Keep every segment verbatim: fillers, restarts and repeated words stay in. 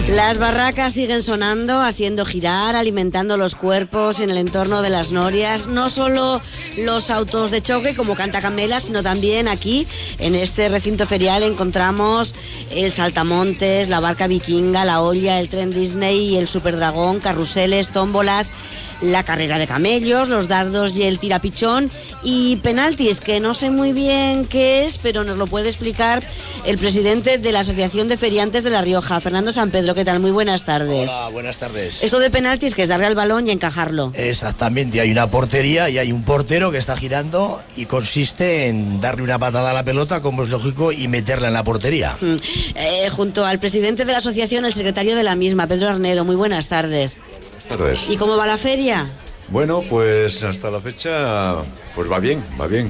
Las barracas siguen sonando, haciendo girar, alimentando los cuerpos en el entorno de las norias. No solo los autos de choque, como canta Camela, sino también aquí, en este recinto ferial, encontramos el saltamontes, la barca vikinga, la olla, el tren Disney, el superdragón, carruseles, tómbolas, la carrera de camellos, los dardos y el tirapichón y penaltis, que no sé muy bien qué es, pero nos lo puede explicar el presidente de la Asociación de Feriantes de La Rioja, Fernando San Pedro. ¿Qué tal? Muy buenas tardes. Hola, buenas tardes. Esto de penaltis, que es darle al balón y encajarlo. Exactamente, hay una portería y hay un portero que está girando y consiste en darle una patada a la pelota, como es lógico, y meterla en la portería. Mm. Eh, junto al presidente de la asociación, el secretario de la misma, Pedro Arnedo. Muy buenas tardes. Buenas tardes. ¿Y cómo va la feria? Bueno, pues hasta la fecha pues va bien, va bien.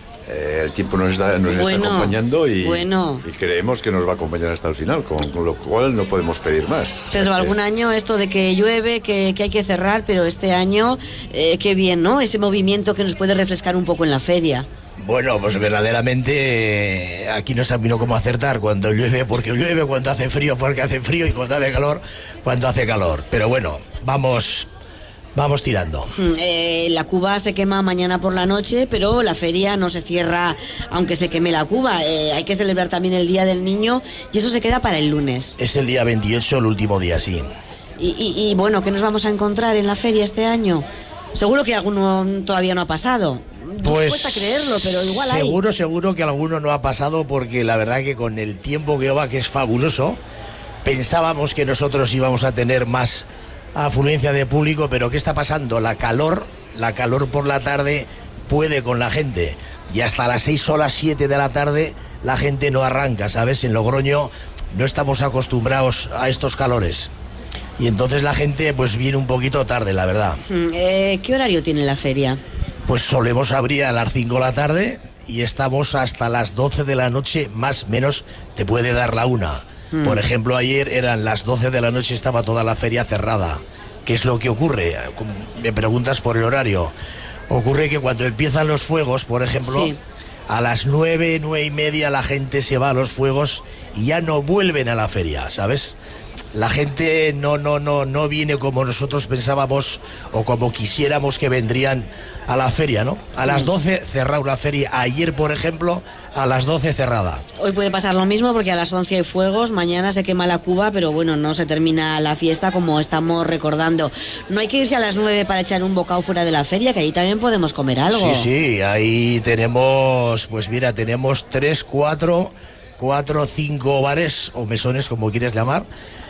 Eh, el tiempo nos está, nos bueno, está acompañando y, bueno. y creemos que nos va a acompañar hasta el final, con, con lo cual no podemos pedir más. Pedro, algún que... año esto de que llueve, que, que hay que cerrar, pero este año, eh, qué bien, ¿no? Ese movimiento que nos puede refrescar un poco en la feria. Bueno, pues verdaderamente eh, aquí no sabemos cómo acertar, cuando llueve porque llueve, cuando hace frío porque hace frío y cuando hace calor, cuando hace calor. Pero bueno, vamos... Vamos tirando. Eh, la cuba se quema mañana por la noche, pero la feria no se cierra aunque se queme la cuba. Eh, hay que celebrar también el Día del Niño y eso se queda para el lunes. Es el día veintiocho, el último día, sí. Y, y, y bueno, ¿qué nos vamos a encontrar en la feria este año? Seguro que alguno todavía no ha pasado. Pues cuesta creerlo, pero igual hay. Seguro, seguro que alguno no ha pasado, porque la verdad que con el tiempo que va, que es fabuloso, pensábamos que nosotros íbamos a tener más afluencia de público, pero ¿qué está pasando? La calor, la calor por la tarde puede con la gente y hasta las seis o las siete de la tarde la gente no arranca, ¿sabes? En Logroño no estamos acostumbrados a estos calores y entonces la gente pues viene un poquito tarde, la verdad. Eh, ¿Qué horario tiene la feria? Pues solemos abrir a las cinco de la tarde y estamos hasta las doce de la noche, más o menos te puede dar la una. Por ejemplo, ayer eran las doce de la noche y estaba toda la feria cerrada. ¿Qué es lo que ocurre? Me preguntas por el horario. Ocurre que cuando empiezan los fuegos, por ejemplo, sí, a las nueve, nueve y media la gente se va a los fuegos y ya no vuelven a la feria, ¿sabes? La gente no, no, no, no viene como nosotros pensábamos o como quisiéramos que vendrían a la feria, ¿no? A las doce cerrada la feria. Ayer, por ejemplo, a las doce cerrada. Hoy puede pasar lo mismo porque a las once hay fuegos, mañana se quema la cuba, pero bueno, no se termina la fiesta como estamos recordando. No hay que irse a las nueve para echar un bocado fuera de la feria, que ahí también podemos comer algo. Sí, sí, ahí tenemos, pues mira, tenemos tres, cuatro, cuatro, cinco bares o mesones, como quieres llamar.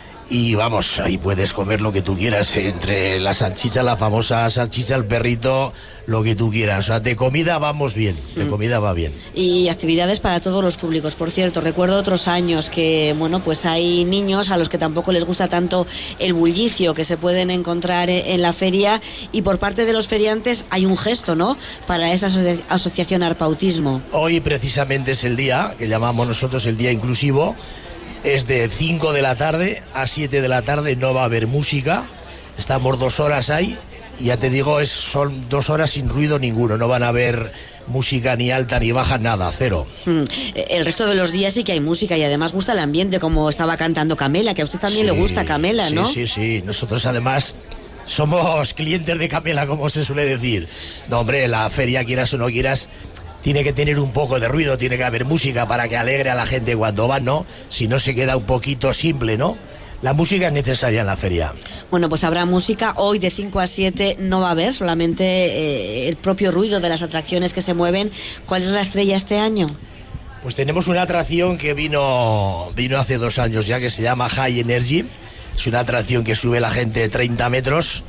Y vamos, ahí puedes comer lo que tú quieras, entre la salchicha, la famosa salchicha, el perrito, lo que tú quieras. O sea, de comida vamos bien, de comida va bien. Y actividades para todos los públicos. Por cierto, recuerdo otros años que, bueno, pues hay niños a los que tampoco les gusta tanto el bullicio que se pueden encontrar en la feria, y por parte de los feriantes hay un gesto, ¿no?, para esa aso- asociación Arpautismo. Hoy precisamente es el día que llamamos nosotros el día inclusivo. Es de cinco de la tarde a siete de la tarde, no va a haber música, estamos dos horas ahí, y ya te digo, es, son dos horas sin ruido ninguno, no van a haber música ni alta ni baja, nada, cero. Hmm. El resto de los días sí que hay música y además gusta el ambiente, como estaba cantando Camela, que a usted también sí, le gusta Camela, sí, ¿no? Sí, sí, sí, nosotros además somos clientes de Camela, como se suele decir. No, hombre, la feria, quieras o no quieras, tiene que tener un poco de ruido, tiene que haber música para que alegre a la gente cuando va, ¿no? Si no se queda un poquito simple, ¿no? La música es necesaria en la feria. Bueno, pues habrá música. Hoy de cinco a siete no va a haber, solamente eh, el propio ruido de las atracciones que se mueven. ¿Cuál es la estrella este año? Pues tenemos una atracción que vino, vino hace dos años ya, que se llama High Energy. Es una atracción que sube la gente treinta metros.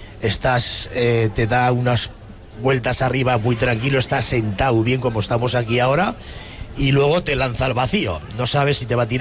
Estás, eh, te da unas vueltas arriba muy tranquilo, estás sentado bien como estamos aquí ahora, y luego te lanza al vacío. No sabes si te va a tirar